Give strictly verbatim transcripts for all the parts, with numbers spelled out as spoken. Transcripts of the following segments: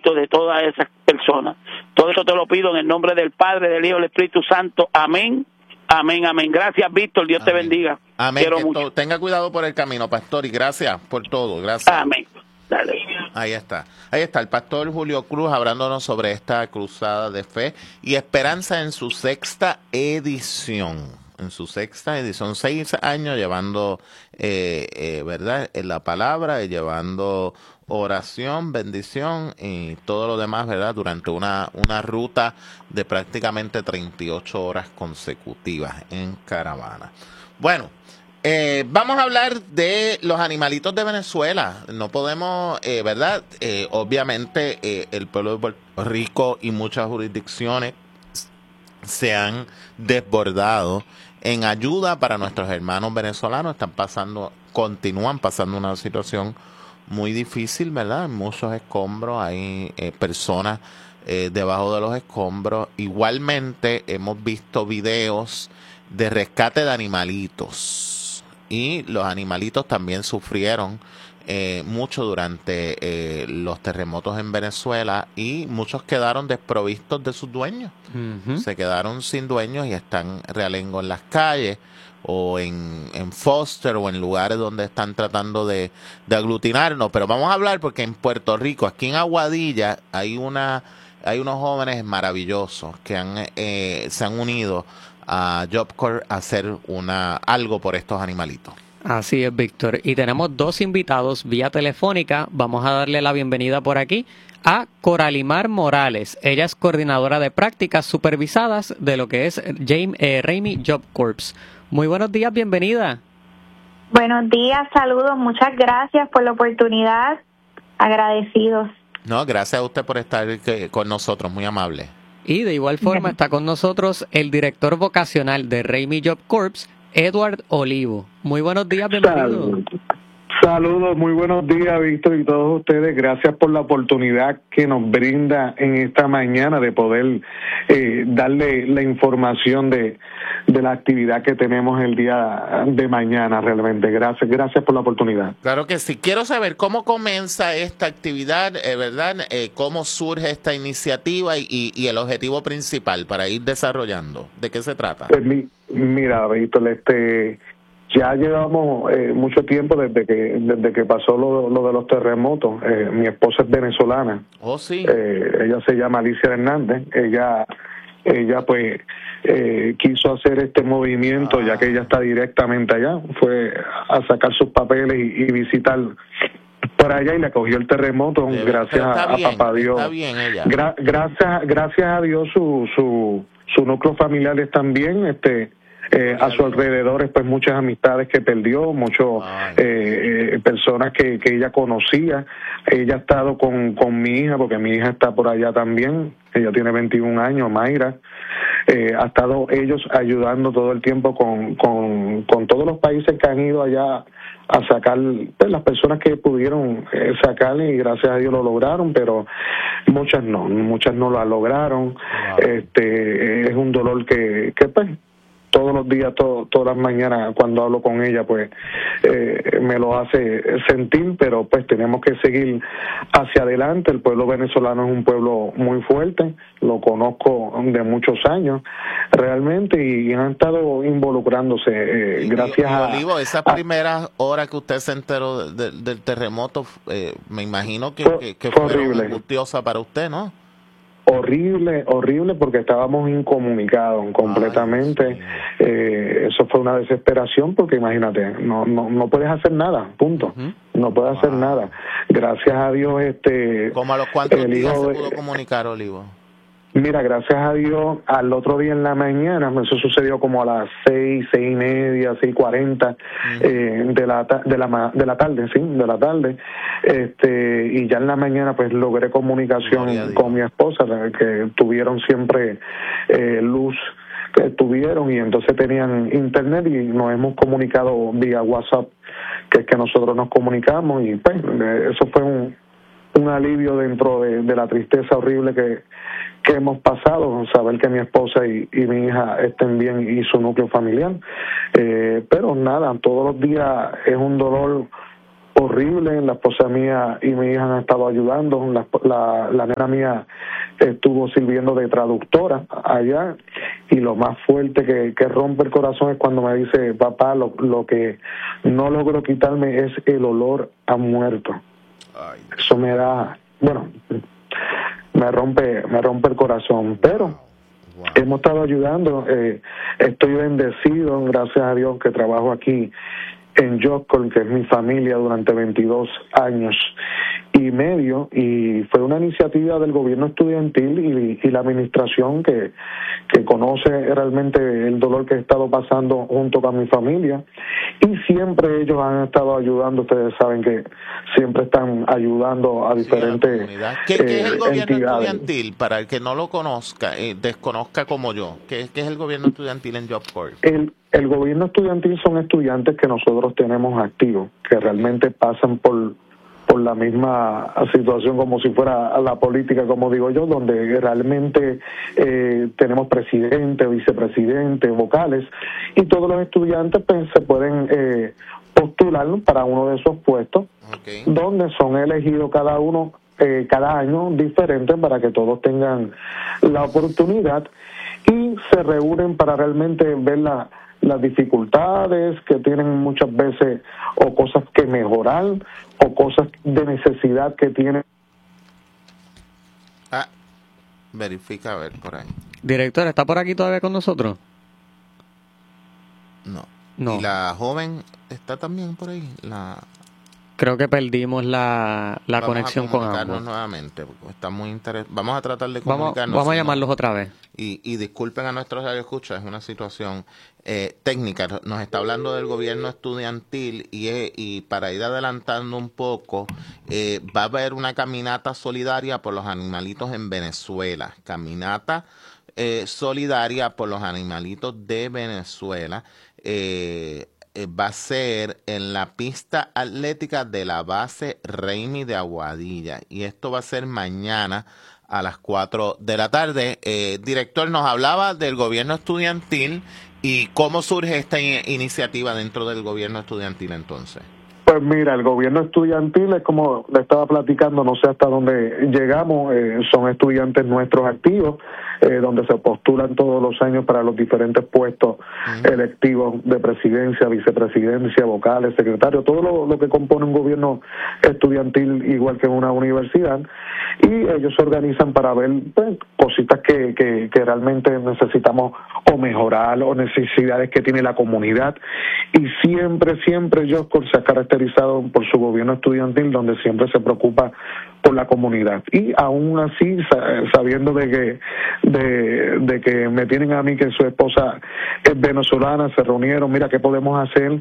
méritos de todas esas personas. Todo eso te lo pido en el nombre del Padre, del Hijo y del Espíritu Santo. Amén, amén, amén. Gracias, Víctor. Dios amén. Te bendiga. Amén. Quiero mucho. To- tenga cuidado por el camino, pastor, y gracias por todo. Gracias. Amén. Dale. Ahí está. Ahí está el pastor Julio Cruz hablándonos sobre esta cruzada de fe y esperanza en su sexta edición. En su sexta edición, seis años llevando, eh, eh, ¿verdad?, en la palabra y llevando oración, bendición y todo lo demás, ¿verdad?, durante una, una ruta de prácticamente treinta y ocho horas consecutivas en caravana. Bueno, eh, vamos a hablar de los animalitos de Venezuela. No podemos, eh, ¿verdad?, eh, obviamente eh, el pueblo de Puerto Rico y muchas jurisdicciones se han desbordado en ayuda para nuestros hermanos venezolanos. Están pasando, continúan pasando una situación muy difícil, ¿verdad? Muchos escombros, hay eh, personas eh, debajo de los escombros. Igualmente hemos visto videos de rescate de animalitos y los animalitos también sufrieron Eh, mucho durante eh, los terremotos en Venezuela y muchos quedaron desprovistos de sus dueños. Uh-huh. Se quedaron sin dueños y están realengo en las calles o en, en foster o en lugares donde están tratando de, de aglutinarnos. Pero vamos a hablar porque en Puerto Rico, aquí en Aguadilla, hay una hay unos jóvenes maravillosos que han eh, se han unido a Job Corps a hacer una algo por estos animalitos. Así es, Víctor. Y tenemos dos invitados vía telefónica. Vamos a darle la bienvenida por aquí a Coralimar Morales. Ella es coordinadora de prácticas supervisadas de lo que es James, eh, Ramey Job Corps. Muy buenos días, bienvenida. Buenos días, saludos, muchas gracias por la oportunidad. Agradecidos. No, gracias a usted por estar que, con nosotros, muy amable. Y de igual forma está con nosotros el director vocacional de Ramey Job Corps, Edward Olivo. Muy buenos días, bienvenido. Saludos, Saludos, muy buenos días, Víctor, y todos ustedes. Gracias por la oportunidad que nos brinda en esta mañana de poder eh, darle la información de, de la actividad que tenemos el día de mañana, realmente. Gracias, gracias por la oportunidad. Claro que sí. Quiero saber cómo comienza esta actividad, eh, ¿verdad? Eh, cómo surge esta iniciativa y, y, y el objetivo principal para ir desarrollando. ¿De qué se trata? Pues mi, mira, Víctor, este... ya llevamos eh, mucho tiempo desde que desde que pasó lo, lo de los terremotos. Eh, mi esposa es venezolana. Oh, sí. Eh, ella se llama Alicia Hernández. Ella, ella pues eh, quiso hacer este movimiento, ah. ya que ella está directamente allá. Fue a sacar sus papeles y, y visitar por allá y le cogió el terremoto. Debe, gracias a, bien, a papá Dios. Está bien ella. Gra- gracias, gracias a Dios su su su núcleo familiar están bien. Este Eh, a su alrededor, pues muchas amistades que perdió, muchas eh, eh, personas que, que ella conocía. Ella ha estado con, con mi hija, porque mi hija está por allá también. Ella tiene veintiún años, Mayra. Eh, ha estado ellos ayudando todo el tiempo con, con, con todos los países que han ido allá a sacar, pues, las personas que pudieron eh, sacar, y gracias a Dios lo lograron, pero muchas no, muchas no lo lograron. Wow. Este es un dolor que, que pues todos los días, todo, todas las mañanas cuando hablo con ella, pues eh, me lo hace sentir, pero pues tenemos que seguir hacia adelante. El pueblo venezolano es un pueblo muy fuerte, lo conozco de muchos años realmente, y han estado involucrándose eh, y, gracias y, y, a... Olivo, esas a, primeras horas que usted se enteró de, de, del terremoto, eh, me imagino que, fue, que, que fue fueron horrible. angustiosa para usted, ¿no? Horrible, horrible, porque estábamos incomunicados completamente. Ay, sí. eh, eso fue una desesperación, porque imagínate, no no no puedes hacer nada, punto. Uh-huh. No puedes wow. hacer nada. Gracias a Dios, este... ¿Cómo a los cuántos el días hijo se pudo de, comunicar, Olivo? Mira, gracias a Dios, al otro día en la mañana, eso sucedió como a las seis, seis y media, seis cuarenta uh-huh. eh, de la de la de la tarde, sí, de la tarde, este y ya en la mañana pues logré comunicación con mi esposa, que tuvieron siempre eh, luz, que tuvieron, y entonces tenían internet, y nos hemos comunicado vía WhatsApp, que es que nosotros nos comunicamos, y pues eso fue un un alivio dentro de, de la tristeza horrible que, que hemos pasado, saber que mi esposa y, y mi hija estén bien y su núcleo familiar. Eh, pero nada, todos los días es un dolor horrible. La esposa mía y mi hija han estado ayudando. La, la, la nena mía estuvo sirviendo de traductora allá, y lo más fuerte que, que rompe el corazón es cuando me dice, papá, lo, lo que no logro quitarme es el olor a muerto. Ay. Eso me da, bueno, me rompe, me rompe el corazón, pero wow. Hemos estado ayudando. Eh, estoy bendecido, gracias a Dios, que trabajo aquí en Yocol, que es mi familia, durante veintidós años y medio, y fue una iniciativa del gobierno estudiantil y, y la administración que, que conoce realmente el dolor que he estado pasando junto con mi familia, y siempre ellos han estado ayudando. Ustedes saben que siempre están ayudando a diferentes sí, a ¿Qué, ¿Qué es el eh, gobierno entidades. estudiantil? Para el que no lo conozca, eh, desconozca como yo, ¿qué, ¿qué es el gobierno estudiantil en Job Corps? El, el gobierno estudiantil son estudiantes que nosotros tenemos activos, que realmente pasan por por la misma situación como si fuera la política, como digo yo, donde realmente eh, tenemos presidente, vicepresidente, vocales, y todos los estudiantes pues, se pueden eh, postular para uno de esos puestos, okay. donde son elegidos cada uno, eh, cada año diferentes, para que todos tengan la oportunidad y se reúnen para realmente ver la las dificultades que tienen muchas veces, o cosas que mejorar, o cosas de necesidad que tienen. Ah, verifica a ver por ahí. Director, ¿está por aquí todavía con nosotros? No. No. ¿Y la joven está también por ahí? La... Creo que perdimos la, la vamos conexión a con ambos. nuevamente, porque está muy interes... Vamos a tratar de comunicarnos. Vamos, vamos a llamarlos otra vez. Y, y disculpen a nuestros radioescuchas, es una situación eh, técnica. Nos está hablando del gobierno estudiantil y, eh, y para ir adelantando un poco, eh, va a haber una caminata solidaria por los animalitos en Venezuela. Caminata eh, solidaria por los animalitos de Venezuela. Eh, va a ser en la pista atlética de la base Raimi de Aguadilla, y esto va a ser mañana a las cuatro de la tarde. Eh, director, nos hablaba del gobierno estudiantil y cómo surge esta in- iniciativa dentro del gobierno estudiantil entonces. Pues mira, el gobierno estudiantil es como le estaba platicando, no sé hasta dónde llegamos, eh, son estudiantes nuestros activos, eh, donde se postulan todos los años para los diferentes puestos uh-huh. electivos de presidencia, vicepresidencia, vocales, secretarios, todo lo, lo que compone un gobierno estudiantil igual que en una universidad, y ellos se organizan para ver pues, cositas que, que, que realmente necesitamos o mejorar, o necesidades que tiene la comunidad, y siempre, siempre Joscor se ha caracterizado por su gobierno estudiantil, donde siempre se preocupa por la comunidad, y aún así sabiendo de que de, de que me tienen a mí que su esposa es venezolana, se reunieron, mira qué podemos hacer,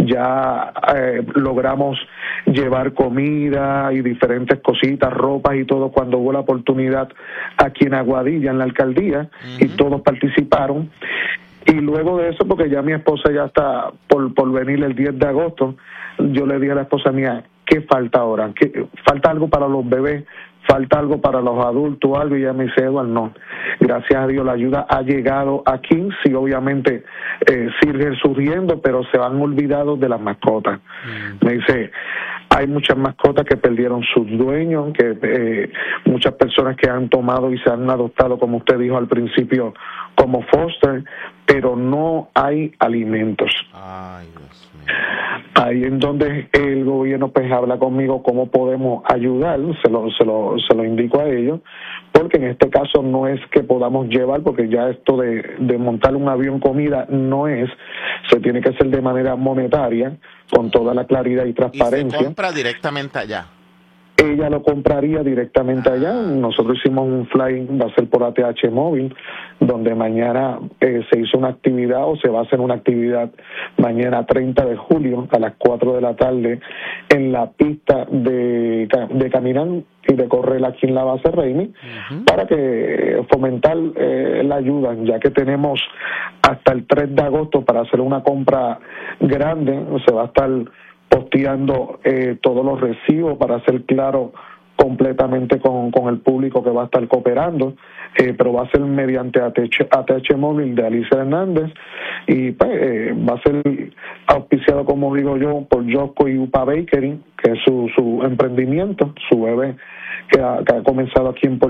ya eh, logramos llevar comida y diferentes cositas, ropas y todo, cuando hubo la oportunidad aquí en Aguadilla, en la alcaldía, uh-huh. y todos participaron. Y luego de eso, porque ya mi esposa ya está por, por venir el diez de agosto, yo le dije a la esposa mía, ¿qué falta ahora? ¿Qué, ¿Falta algo para los bebés? ¿Falta algo para los adultos? Algo, y ella me dice, Eduardo, no. Gracias a Dios la ayuda ha llegado aquí, sí, obviamente eh, sigue surgiendo, pero se han olvidado de las mascotas. Mm. Me dice, hay muchas mascotas que perdieron sus dueños, que eh, muchas personas que han tomado y se han adoptado, como usted dijo al principio, como foster, pero no hay alimentos. Ay, Dios mío. Ahí en donde el gobierno pues habla conmigo cómo podemos ayudar, se lo, se lo, se lo indico a ellos, porque en este caso no es que podamos llevar, porque ya esto de, de montar un avión comida no es, se tiene que hacer de manera monetaria, con toda la claridad y transparencia. ¿Y se compra directamente allá? Ella lo compraría directamente allá. Nosotros hicimos un flying, va a ser por A T H móvil, donde mañana eh, se hizo una actividad, o se va a hacer una actividad mañana treinta de julio a las cuatro de la tarde en la pista de, de caminar y de correr aquí en la base Raimi, uh-huh. para que fomentar eh, la ayuda, ya que tenemos hasta el tres de agosto para hacer una compra grande. Se va a estar posteando eh, todos los recibos para ser claro completamente con, con el público que va a estar cooperando. eh, pero va a ser mediante A T H, A T H Móvil de Alicia Hernández, y pues eh, va a ser auspiciado, como digo yo, por Josco y Upa Bakery, que es su, su emprendimiento, su bebé que ha, que ha comenzado aquí en Puerto